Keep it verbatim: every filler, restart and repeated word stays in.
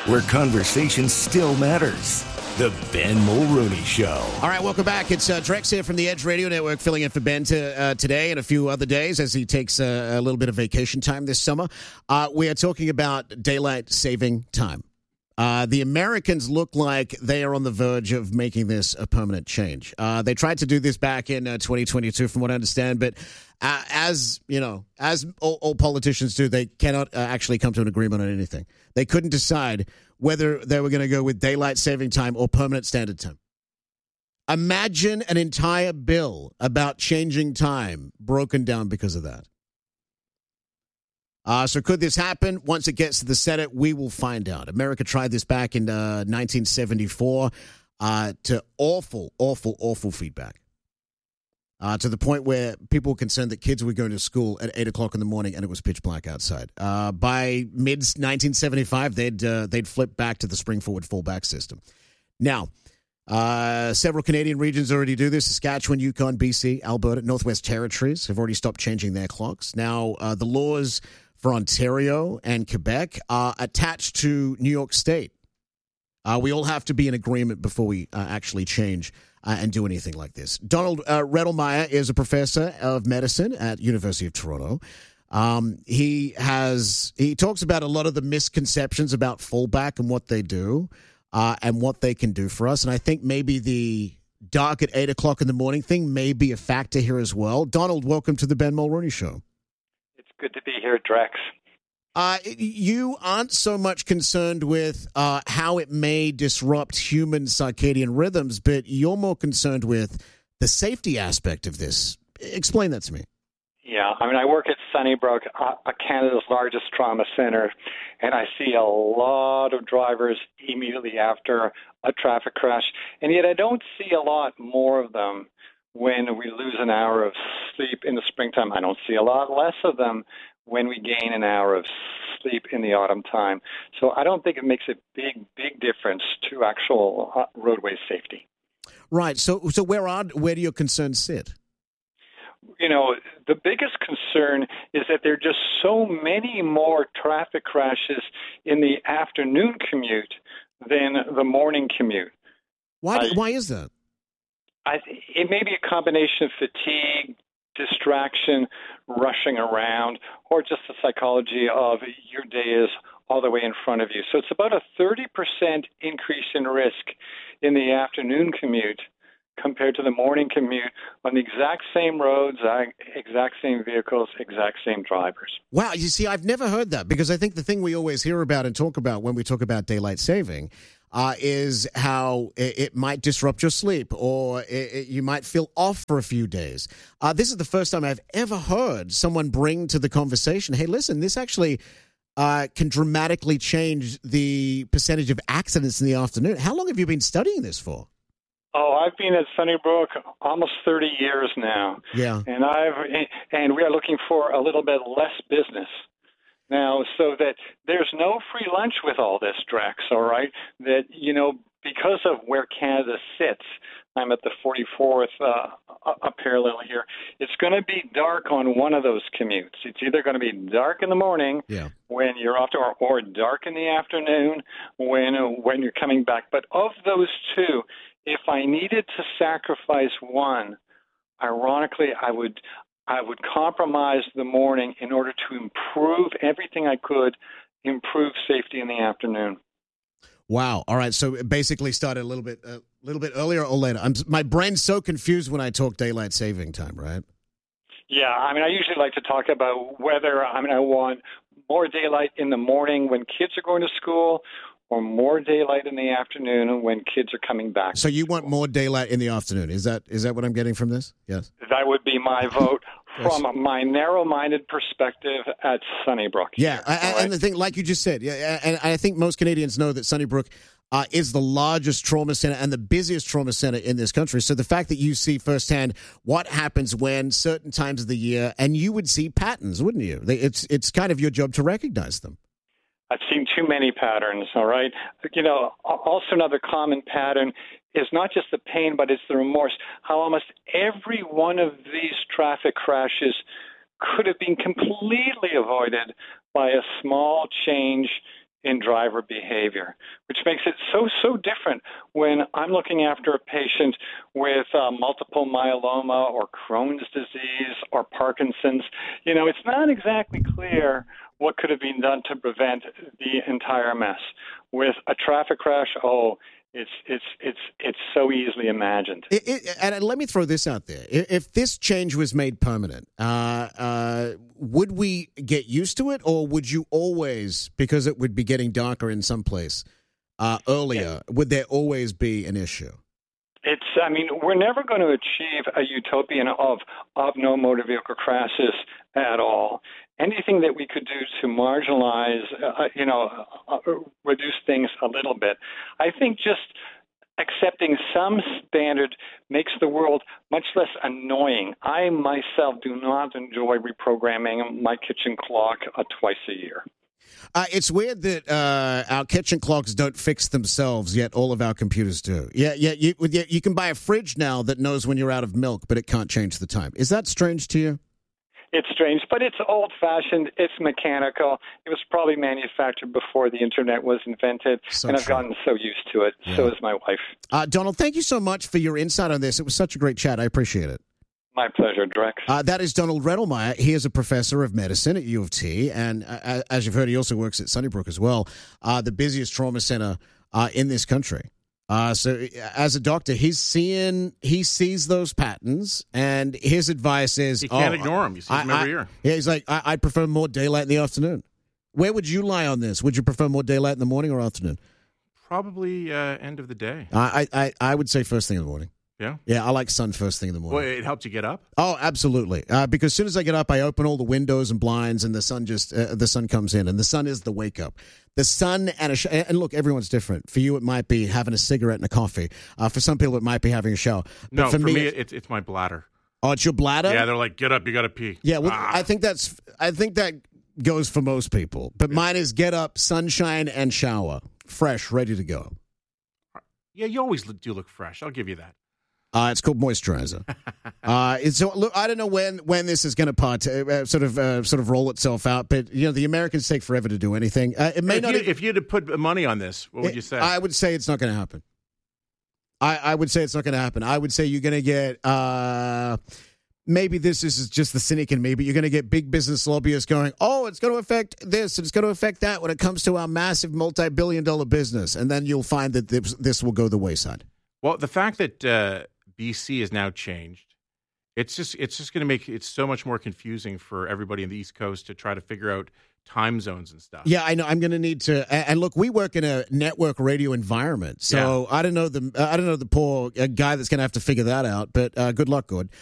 where conversation still matters. The Ben Mulrooney Show. All right, welcome back. It's uh, Drex here from the Edge Radio Network, filling in for Ben to, uh, today and a few other days as he takes uh, a little bit of vacation time this summer. Uh, we are talking about daylight saving time. Uh, the Americans look like they are on the verge of making this a permanent change. Uh, they tried to do this back in uh, twenty twenty-two, from what I understand, but uh, as you know, as all, all politicians do, they cannot uh, actually come to an agreement on anything. They couldn't decide whether they were going to go with daylight saving time or permanent standard time. Imagine an entire bill about changing time broken down because of that. Uh, so could this happen? Once it gets to the Senate, we will find out. America tried this back in uh, nineteen seventy-four uh, to awful, awful, awful feedback. Uh, to the point where people were concerned that kids were going to school at eight o'clock in the morning and it was pitch black outside. Uh, by mid nineteen seventy-five, they'd uh, they'd flip back to the spring forward fallback system. Now, uh, several Canadian regions already do this. Saskatchewan, Yukon, B C, Alberta, Northwest Territories have already stopped changing their clocks. Now, uh, the laws for Ontario and Quebec are attached to New York State. Uh, we all have to be in agreement before we uh, actually change uh, and do anything like this. Donald uh, Rettelmeier is a professor of medicine at University of Toronto. Um, he has he talks about a lot of the misconceptions about fallback and what they do uh, and what they can do for us. And I think maybe the dark at eight o'clock in the morning thing may be a factor here as well. Donald, welcome to the Ben Mulrooney Show. Good to be here, Drex. Uh, you aren't so much concerned with uh, how it may disrupt human circadian rhythms, but you're more concerned with the safety aspect of this. Explain that to me. Yeah, I mean, I work at Sunnybrook, uh, Canada's largest trauma center, and I see a lot of drivers immediately after a traffic crash, and yet I don't see a lot more of them when we lose an hour of sleep in the springtime. I don't see a lot less of them when we gain an hour of sleep in the autumn time. So I don't think it makes a big, big difference to actual uh, roadway safety. Right. So, so where are where do your concerns sit? You know, the biggest concern is that there are just so many more traffic crashes in the afternoon commute than the morning commute. Why? I, why is that? I, it may be a combination of fatigue, distraction, rushing around, or just the psychology of your day is all the way in front of you. So it's about a thirty percent increase in risk in the afternoon commute compared to the morning commute on the exact same roads, exact same vehicles, exact same drivers. Wow. You see, I've never heard that, because I think the thing we always hear about and talk about when we talk about daylight saving Uh, is how it, it might disrupt your sleep, or it, it, you might feel off for a few days. Uh, this is the first time I've ever heard someone bring to the conversation, hey, listen, this actually uh, can dramatically change the percentage of accidents in the afternoon. How long have you been studying this for? Oh, I've been at Sunnybrook almost thirty years now. Yeah. And I've and we are looking for a little bit less business now, so that there's no free lunch with all this, Drex, all right? That, you know, because of where Canada sits, I'm at the forty-fourth uh, a parallel here, it's going to be dark on one of those commutes. It's either going to be dark in the morning yeah. when you're off to, or, or dark in the afternoon when, uh, when you're coming back. But of those two, if I needed to sacrifice one, ironically, I would I would compromise the morning in order to improve everything I could, improve safety in the afternoon. Wow. All right. So it basically started a little bit a little bit earlier or later. I'm, my brain's so confused when I talk daylight saving time, right? Yeah. I mean, I usually like to talk about whether, I mean, I want more daylight in the morning when kids are going to school, or more daylight in the afternoon when kids are coming back. So you want more daylight in the afternoon. Is that is that what I'm getting from this? Yes. That would be my vote from my narrow-minded perspective at Sunnybrook. Yeah, and, right? and the thing, like you just said, yeah, and I think most Canadians know that Sunnybrook uh, is the largest trauma center and the busiest trauma center in this country. So the fact that you see firsthand what happens when certain times of the year, and you would see patterns, wouldn't you? It's it's kind of your job to recognize them. I've seen too many patterns, all right? You know, also another common pattern is not just the pain, but it's the remorse. How almost every one of these traffic crashes could have been completely avoided by a small change in driver behavior, which makes it so, so different when I'm looking after a patient with uh, multiple myeloma or Crohn's disease or Parkinson's. You know, it's not exactly clear what could have been done to prevent the entire mess. With a traffic crash, oh, It's it's it's it's so easily imagined. It, it, and let me throw this out there: if this change was made permanent, uh, uh, would we get used to it, or would you always, because it would be getting darker in some place uh, earlier, yeah. would there always be an issue? It's. I mean, we're never going to achieve a utopian of of no motor vehicle crashes at all. Anything that we could do to marginalize, uh, you know, uh, reduce things a little bit. I think just accepting some standard makes the world much less annoying. I myself do not enjoy reprogramming my kitchen clock uh, twice a year. Uh, it's weird that uh, our kitchen clocks don't fix themselves, yet all of our computers do. Yeah, yeah. You, you can buy a fridge now that knows when you're out of milk, but it can't change the time. Is that strange to you? It's strange, but it's old-fashioned. It's mechanical. It was probably manufactured before the Internet was invented, so and I've true. gotten so used to it. Yeah. So is my wife. Uh, Donald, thank you so much for your insight on this. It was such a great chat. I appreciate it. My pleasure, Drex. Uh, that is Donald Rettelmeyer. He is a professor of medicine at U of T, and uh, as you've heard, he also works at Sunnybrook as well, uh, the busiest trauma center uh, in this country. Uh, so as a doctor, he's seeing, he sees those patterns, and his advice is... You can't oh, ignore them. You see them I, every I, year. Yeah, he's like, I, I'd prefer more daylight in the afternoon. Where would you lie on this? Would you prefer more daylight in the morning or afternoon? Probably uh, end of the day. I, I, I would say first thing in the morning. Yeah? Yeah, I like sun first thing in the morning. Well, it helps you get up? Oh, absolutely. Uh, because as soon as I get up, I open all the windows and blinds, and the sun just uh, the sun comes in, and the sun is the wake up. The sun and a sh- and look, everyone's different. For you, it might be having a cigarette and a coffee. Uh, for some people, it might be having a shower. But no, for, for me, me, it's it's my bladder. Oh, it's your bladder? Yeah, they're like, get up, you got to pee. Yeah, well, ah. I think that's I think that goes for most people. But yeah. Mine is get up, sunshine, and shower, fresh, ready to go. Yeah, you always do look fresh. I'll give you that. Uh, it's called moisturizer. uh, it's, so look, I don't know when, when this is going to part uh, sort of uh, sort of roll itself out, but you know the Americans take forever to do anything. Uh, it may if not. You, even, if you had to put money on this, what would it, you say? I would say it's not going to happen. I, I would say it's not going to happen. I would say you're going to get. Uh, maybe this is just the cynic in me, but you're going to get big business lobbyists going, "Oh, it's going to affect this, and it's going to affect that." When it comes to our massive multi-billion-dollar business, and then you'll find that this, this will go the wayside. Well, the fact that. Uh, B C is now changed. It's just it's just going to make it so much more confusing for everybody in the East Coast to try to figure out time zones and stuff. Yeah, I know. I'm going to need to. And look, we work in a network radio environment, so yeah. I don't know the I don't know the poor guy that's going to have to figure that out. But uh, good luck, Gord.